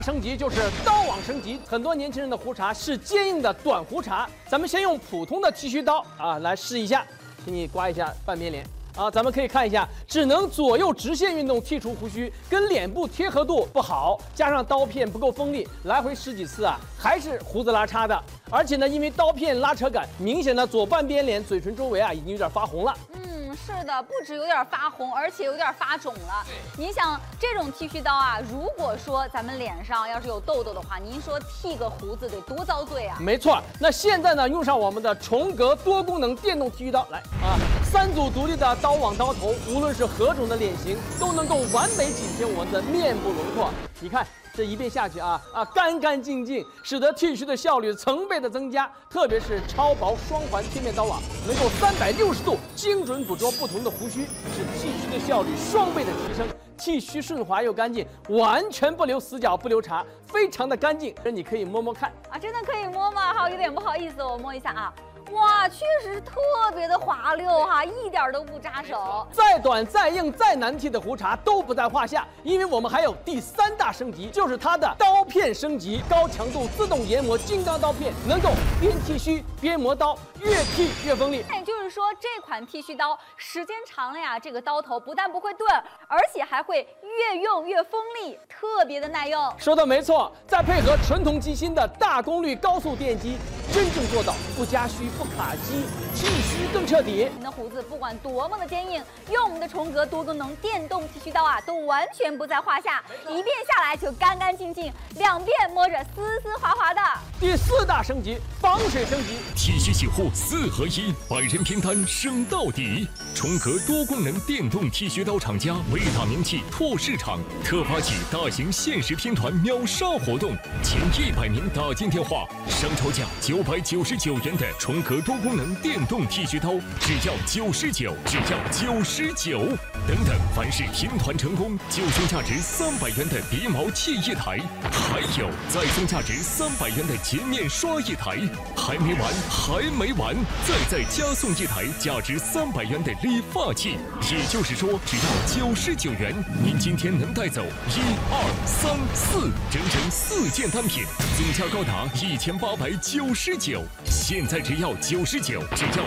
升级就是刀网升级，很多年轻人的胡茬是坚硬的短胡茬。咱们先用普通的剃须刀来试一下，请你刮一下半边脸咱们可以看一下，只能左右直线运动剔除胡须，跟脸部贴合度不好，加上刀片不够锋利，来回10几次还是胡子拉碴的。而且呢，因为刀片拉扯感，明显的左半边脸嘴唇周围已经有点发红了。 是的，不止有点发红，而且有点发肿了。您想，这种剃须刀如果说咱们脸上要是有痘痘的话，您说剃个胡子得多遭罪啊！ 没错，那现在呢，用上我们的重格多功能电动剃须刀，来3组独立的刀网刀头，无论是何种的脸型，都能够完美紧贴我们的面部轮廓。你看。这一遍下去干干净净，使得剃须的效率成倍的增加。特别是超薄双环贴面刀网，能够360度精准捕捉不同的胡须，使剃须的效率双倍的提升。剃须顺滑又干净，完全不留死角不留茬，非常的干净。你可以摸摸看真的可以摸吗？好，有点不好意思，我摸一下哇，确实特别的滑溜一点都不扎手。 再短、再硬、再难剃的胡茬都不在话下，因为我们还有第3大升级，就是它的刀片升级，高强度自动研磨金刚刀片，能够边剃须边磨刀，越剃越锋利。 也就是说，这款剃须刀时间长了这个刀头不但不会钝，而且还会越用越锋利，特别的耐用。 说的没错，再配合纯铜机芯的大功率高速电机，真正做到不加须、不卡机，剃须更彻底。 您的胡子不管多么的坚硬，用我们的重格多功能电动剃须刀都完全不在话下，一遍下来就干干净净，2遍摸着丝丝滑滑的。 第4大升级，防水升级， 剃须洗护4合1，百人拼单升到底。重格多功能电动剃须刀厂家为打名气拓市场，特发起大型限时拼团秒杀活动，前100名打进电话，商超价999元的重格多功能电动剃须刀，只要99，只要99。等等，凡是拼团成功，就送价值300元的鼻毛器1台，还有再送价值300元的洁面刷1台。还没完，还没完，再加送1台价值300元的理发器。也就是说，只要99元，您今天能带走1、2、3、4，整整4件单品，总价高达1899。现在只要99，只要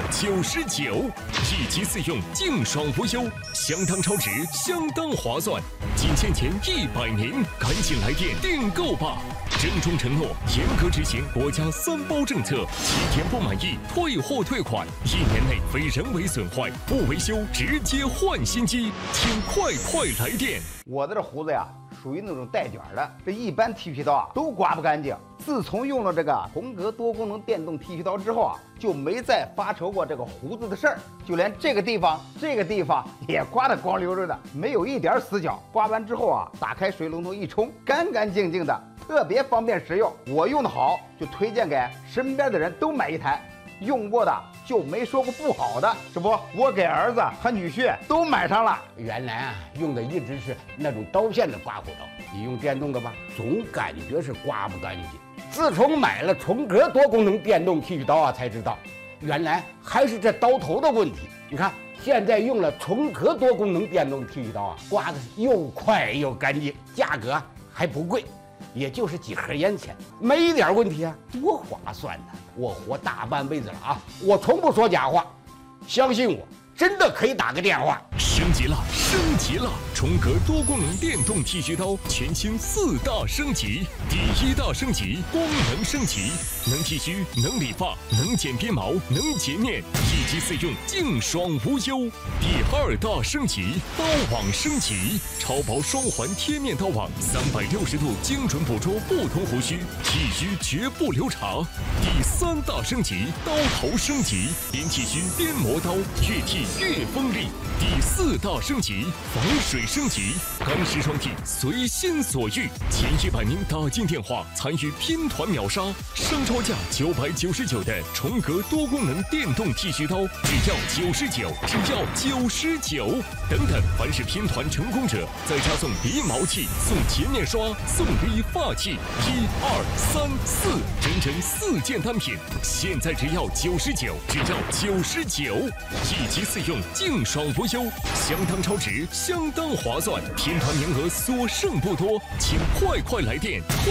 99，1机4用，净爽无忧，相当超值，相当划算。仅限前100名，赶紧来电订购吧！郑重承诺，严格执行国家3包政策，7天不满意退货退款，1年内非人为损坏不维修直接换新机，请快来电！ 我的这胡子属于那种带卷的，这一般剃须刀都刮不干净。自从用了这个重格多功能电动剃须刀之后就没再发愁过这个胡子的事儿，就连这个地方也刮得光溜溜的，没有一点死角。刮完之后打开水龙头一冲，干干净净的，特别方便实用。我用的好，就推荐给身边的人都买1台。用过的就没说过不好的，这不，我给儿子和女婿都买上了。 原来用的一直是那种刀片的刮胡刀，你用电动的吧，总感觉是刮不干净。自从买了重格多功能电动剃须刀才知道，原来还是这刀头的问题。你看，现在用了重格多功能电动剃须刀刮的又快又干净，价格还不贵。也就是几盒烟钱，没一点问题多划算呢！我活大半辈子了我从不说假话，相信我，真的可以打个电话。 升级了，升级了！重格多功能电动剃须刀全新4大升级。第1大升级，功能升级，能剃须，能理发，能剪边毛，能洁面，1机4用，净爽无忧。第2大升级，刀网升级，超薄双环贴面刀网，360度精准捕捉不同胡须，剃须绝不留茬。第3大升级，刀头升级，边剃须边磨刀，越剃越锋利。第4大升级，防水升级，钢丝双剃，随心所欲。前100名打进电话参与拼团秒杀，商超价999的重格多功能电动剃须刀，只要99，只要99。等等，凡是拼团成功者，再加送鼻毛器，送洁面刷，送理发器，1、2、3、4，整整4件单品，现在只要99，只要99，1机4用，净爽无忧，相当超值，相当划算。拼团名额所剩不多，请快来电！